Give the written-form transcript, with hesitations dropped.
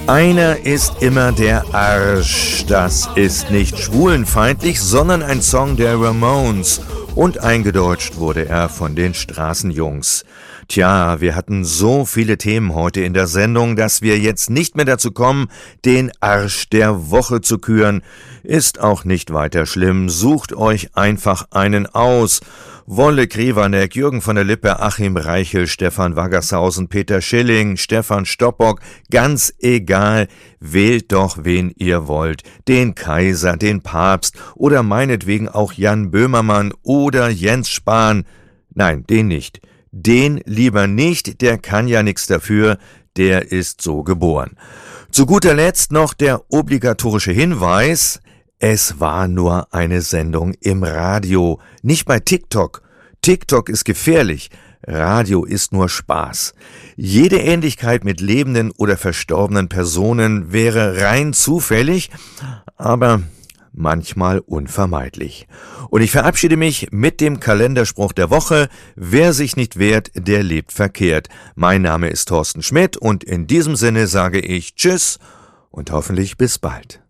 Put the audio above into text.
Einer ist immer der Arsch. Das ist nicht schwulenfeindlich, sondern ein Song der Ramones. Und eingedeutscht wurde er von den Straßenjungs. Tja, wir hatten so viele Themen heute in der Sendung, dass wir jetzt nicht mehr dazu kommen, den Arsch der Woche zu küren. Ist auch nicht weiter schlimm. Sucht euch einfach einen aus. Wolle Krewanek, Jürgen von der Lippe, Achim Reichel, Stefan Waggershausen, Peter Schilling, Stefan Stoppock, ganz egal, wählt doch, wen ihr wollt. Den Kaiser, den Papst oder meinetwegen auch Jan Böhmermann oder Jens Spahn. Nein, den nicht. Den lieber nicht, der kann ja nichts dafür, der ist so geboren. Zu guter Letzt noch der obligatorische Hinweis: Es war nur eine Sendung im Radio, nicht bei TikTok. TikTok ist gefährlich, Radio ist nur Spaß. Jede Ähnlichkeit mit lebenden oder verstorbenen Personen wäre rein zufällig, aber manchmal unvermeidlich. Und ich verabschiede mich mit dem Kalenderspruch der Woche: Wer sich nicht wehrt, der lebt verkehrt. Mein Name ist Thorsten Schmidt und in diesem Sinne sage ich Tschüss und hoffentlich bis bald.